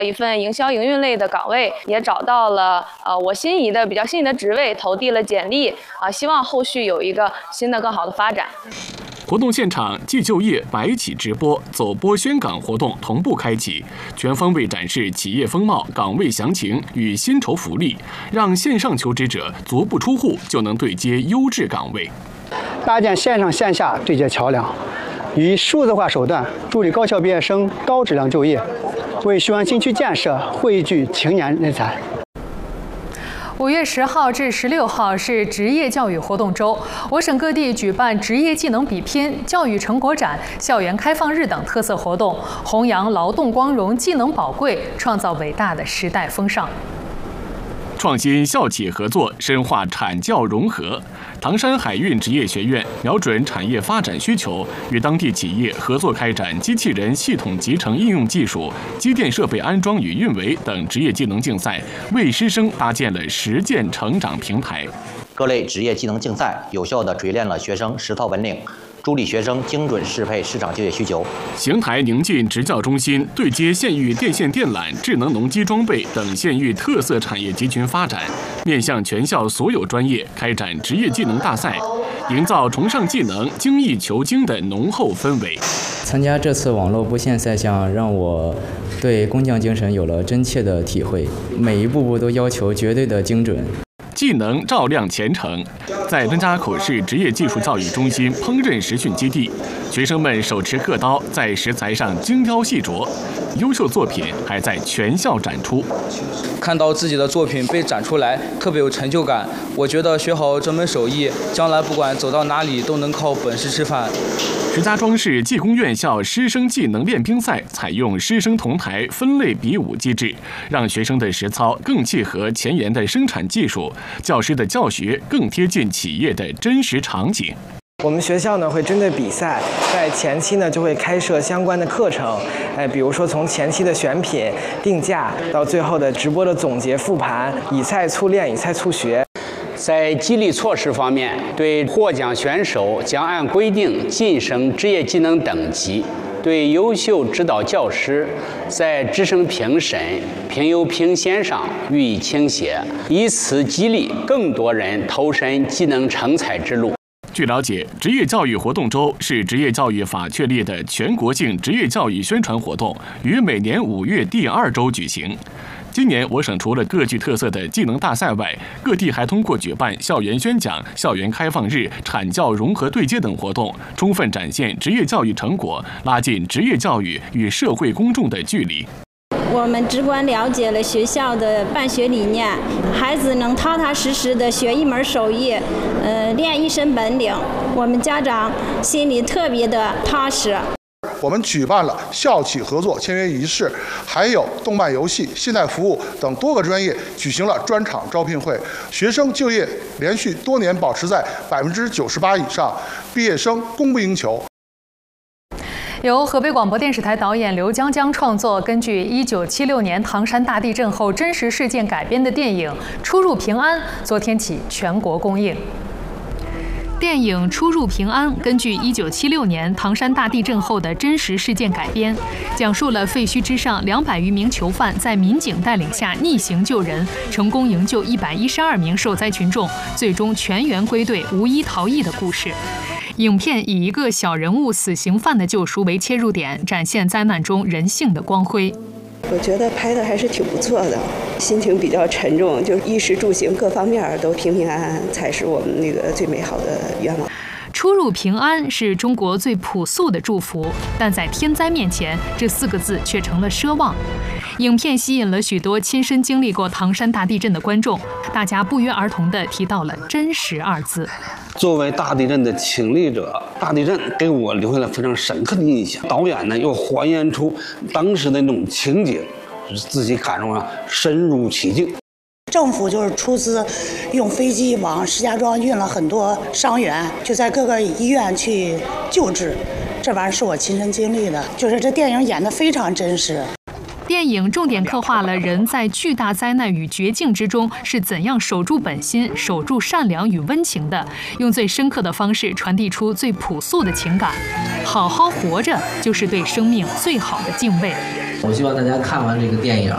一份营销营运类的岗位，也找到了我比较心仪的职位，投递了简历希望后续有一个新的更好的发展。 活动现场即就业白起直播、走播宣岗活动同步开启，全方位展示企业风貌、岗位详情与薪酬福利，让线上求职者足不出户就能对接优质岗位， 搭建线上线下对接桥梁，以数字化手段助力高校毕业生高质量就业，为雄安新区建设汇聚青年人才。 5月10号至16号是职业教育活动周，我省各地举办职业技能比拼、教育成果展、校园开放日等特色活动，弘扬劳动光荣、技能宝贵，创造伟大的时代风尚。 创新校企合作，深化产教融合。唐山海运职业学院瞄准产业发展需求，与当地企业合作开展机器人系统集成应用技术、机电设备安装与运维等职业技能竞赛，为师生搭建了实践成长平台。 各类职业技能竞赛有效地锤炼了学生实操本领，助力学生精准适配市场就业需求。 邢台宁晋职教中心对接县域电线电缆、智能农机装备等县域特色产业集群发展，面向全校所有专业开展职业技能大赛，营造崇尚技能、精益求精的浓厚氛围。 参加这次网络布线赛项，让我对工匠精神有了真切的体会，每一步都要求绝对的精准。 技能照亮前程。在登家口市职业技术教育中心烹饪实训基地，学生们手持刻刀，在食材上精雕细琢，优秀作品还在全校展出。 看到自己的作品被展出来，特别有成就感。我觉得学好这门手艺，将来不管走到哪里都能靠本事吃饭。 石家庄市技工院校师生技能练兵赛采用师生同台分类比武机制，让学生的实操更契合前沿的生产技术，教师的教学更贴近企业的真实场景。 我们学校呢会针对比赛，在前期呢就会开设相关的课程，比如说从前期的选品、定价到最后的直播的总结复盘，以菜促练，以菜促学。 在激励措施方面，对获奖选手将按规定晋升职业技能等级，对优秀指导教师在职称评审、评优评先上予以倾斜，以此激励更多人投身技能成才之路。 据了解，职业教育活动周是职业教育法确立的全国性职业教育宣传活动，于每年5月第2周举行。今年我省除了各具特色的技能大赛外，各地还通过举办校园宣讲、校园开放日、产教融合对接等活动，充分展现职业教育成果，拉近职业教育与社会公众的距离。 我们直观了解了学校的办学理念，孩子能踏踏实实地学一门手艺，练一身本领，我们家长心里特别的踏实。 我们举办了校企合作签约仪式，还有动漫游戏、现代服务等多个专业举行了专场招聘会，学生就业连续多年保持在98%以上，毕业生供不应求。 由河北广播电视台导演刘江江创作，根据1976年唐山大地震后真实事件改编的电影《出入平安》，昨天起全国公映。电影《出入平安》根据1976年唐山大地震后的真实事件改编，讲述了废墟之上200余名囚犯在民警带领下逆行救人，成功营救112名受灾群众，最终全员归队，无一逃逸的故事。影片以一个小人物死刑犯的救赎为切入点，展现灾难中人性的光辉。 我觉得拍的还是挺不错的，心情比较沉重，就是衣食住行各方面都平平安安，才是我们那个最美好的愿望。 出入平安是中国最朴素的祝福，但在天灾面前，这4个字却成了奢望。影片吸引了许多亲身经历过唐山大地震的观众，大家不约而同地提到了“真实”2字。 作为大地震的亲历者，大地震给我留下了非常深刻的印象。导演呢又还原出当时的那种情景，自己感受上深入其境。 政府就是出资用飞机往石家庄运了很多伤员，就在各个医院去救治。这玩意儿是我亲身经历的，就是这电影演得非常真实。 电影重点刻画了人在巨大灾难与绝境之中是怎样守住本心、守住善良与温情的，用最深刻的方式传递出最朴素的情感。好好活着，就是对生命最好的敬畏。 我希望大家看完这个电影，